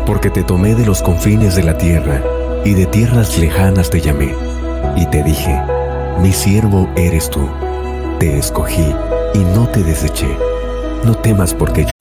Porque te tomé de los confines de la tierra, y de tierras lejanas te llamé, y te dije, mi siervo eres tú. Te escogí y no te deseché. No temas porque